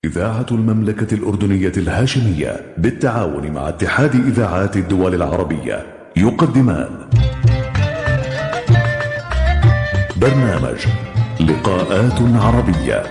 إذاعة المملكة الأردنية الهاشمية بالتعاون مع اتحاد إذاعات الدول العربية يقدمان برنامج لقاءات عربية.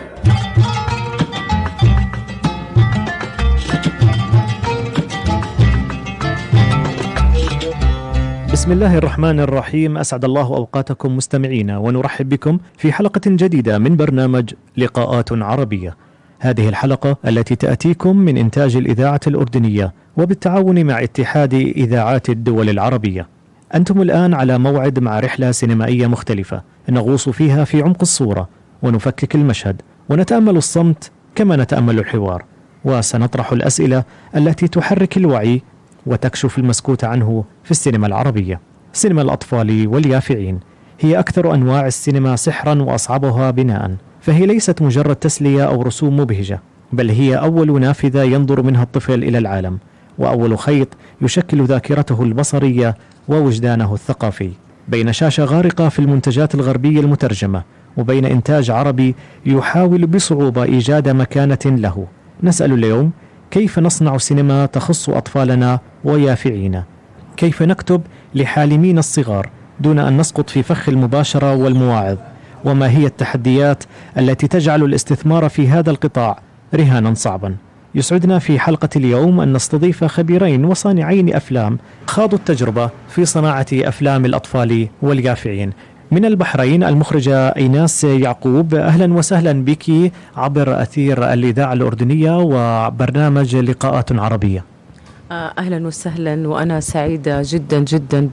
بسم الله الرحمن الرحيم. أسعد الله أوقاتكم مستمعينا، ونرحب بكم في حلقة جديدة من برنامج لقاءات عربية. هذه الحلقة التي تأتيكم من إنتاج الإذاعة الأردنية وبالتعاون مع اتحاد إذاعات الدول العربية. أنتم الآن على موعد مع رحلة سينمائية مختلفة نغوص فيها في عمق الصورة ونفكك المشهد ونتأمل الصمت كما نتأمل الحوار، وسنطرح الأسئلة التي تحرك الوعي وتكشف المسكوت عنه في السينما العربية. سينما الأطفال واليافعين هي أكثر أنواع السينما سحرا وأصعبها بناء، فهي ليست مجرد تسلية أو رسوم مبهجة، بل هي أول نافذة ينظر منها الطفل إلى العالم، وأول خيط يشكل ذاكرته البصرية ووجدانه الثقافي، بين شاشة غارقة في المنتجات الغربية المترجمة وبين إنتاج عربي يحاول بصعوبة إيجاد مكانة له. نسأل اليوم: كيف نصنع سينما تخص أطفالنا ويافعينا؟ كيف نكتب لحالمين الصغار دون أن نسقط في فخ المباشرة والمواعظ؟ وما هي التحديات التي تجعل الاستثمار في هذا القطاع رهانا صعبا؟ يسعدنا في حلقة اليوم أن نستضيف خبيرين وصانعين أفلام خاضوا التجربة في صناعة أفلام الأطفال واليافعين. من البحرين المخرجة إيناس يعقوب، أهلا وسهلا بك عبر أثير الإذاعة الأردنية وبرنامج لقاءات عربية. أهلا وسهلا، وأنا سعيدة جدا جدا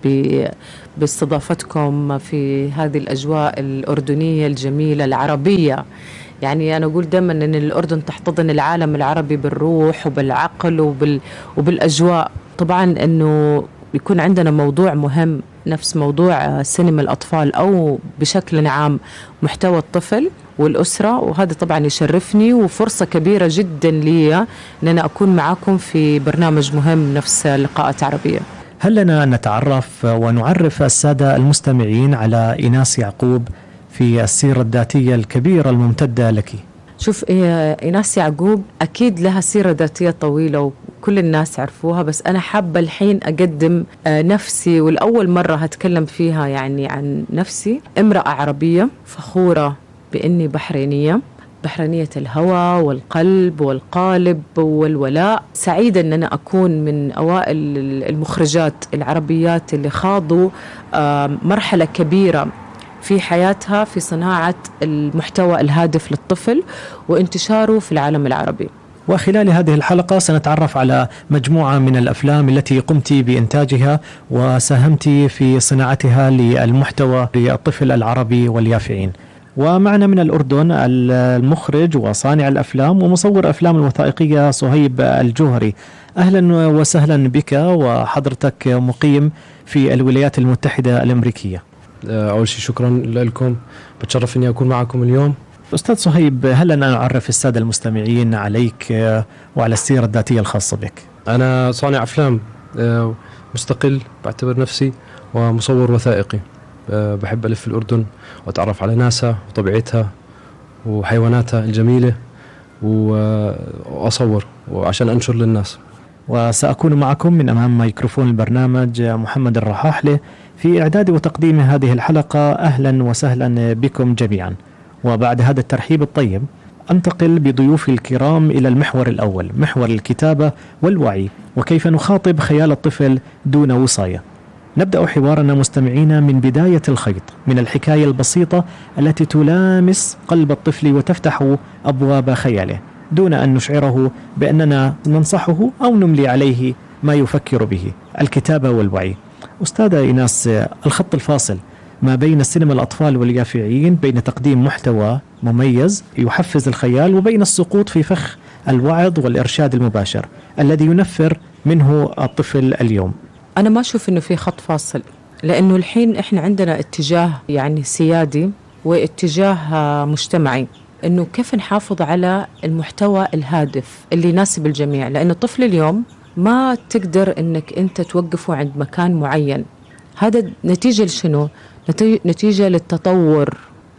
باستضافتكم في هذه الأجواء الأردنية الجميلة العربية. يعني أنا أقول دائما أن الأردن تحتضن العالم العربي بالروح وبالعقل وبالأجواء. طبعا أنه يكون عندنا موضوع مهم نفس موضوع سينما الأطفال أو بشكل عام محتوى الطفل والأسرة، وهذا طبعا يشرفني وفرصة كبيرة جدا لي أن أنا أكون معكم في برنامج مهم نفس لقاءات عربية. هل لنا أن نتعرف ونعرف السادة المستمعين على إيناس يعقوب في السيرة الذاتية الكبيرة الممتدة لك؟ شوف، إيناس يعقوب أكيد لها سيرة ذاتية طويلة وكل الناس عرفوها، بس أنا حابة الحين أقدم نفسي، والأول مرة هتكلم فيها يعني عن نفسي. امرأة عربية فخورة بإني بحرينية الهوى والقلب والقالب والولاء. سعيدة أن أنا أكون من أوائل المخرجات العربيات اللي خاضوا مرحلة كبيرة في حياتها في صناعة المحتوى الهادف للطفل وانتشاره في العالم العربي. وخلال هذه الحلقة سنتعرف على مجموعة من الأفلام التي قمت بإنتاجها وساهمت في صناعتها للمحتوى للطفل العربي واليافعين. ومعنا من الأردن المخرج وصانع الأفلام ومصور أفلام الوثائقية صهيب الجوهري. أهلا وسهلا بك، وحضرتك مقيم في الولايات المتحدة الأمريكية. أول شيء شكرا لكم، بتشرف أني أكون معكم اليوم. أستاذ صهيب، هل أنا أعرف السادة المستمعين عليك وعلى السيرة الذاتية الخاصة بك؟ أنا صانع أفلام مستقل، بعتبر نفسي، ومصور وثائقي. بحب ألف في الأردن وأتعرف على ناسها وطبيعتها وحيواناتها الجميلة وأصور وعشان أنشر للناس. وسأكون معكم من أمام ميكروفون البرنامج محمد الرحاحلة في إعداد وتقديم هذه الحلقة. أهلا وسهلا بكم جميعا. وبعد هذا الترحيب الطيب أنتقل بضيوفي الكرام إلى المحور الأول، محور الكتابة والوعي، وكيف نخاطب خيال الطفل دون وصاية. نبدأ حوارنا مستمعين من بداية الخيط، من الحكاية البسيطة التي تلامس قلب الطفل وتفتح أبواب خياله دون أن نشعره بأننا ننصحه أو نملي عليه ما يفكر به. الكتابة والوعي. أستاذة إيناس، الخط الفاصل ما بين السينما الأطفال واليافعين، بين تقديم محتوى مميز يحفز الخيال وبين السقوط في فخ الوعظ والإرشاد المباشر الذي ينفر منه الطفل اليوم. أنا ما أشوف إنه في خط فاصل، لأنه الحين إحنا عندنا اتجاه يعني سيادي واتجاه مجتمعي، إنه كيف نحافظ على المحتوى الهادف اللي يناسب الجميع. لأن الطفل اليوم ما تقدر إنك أنت توقفه عند مكان معين. هذا نتيجة لشنو؟ نتيجة للتطور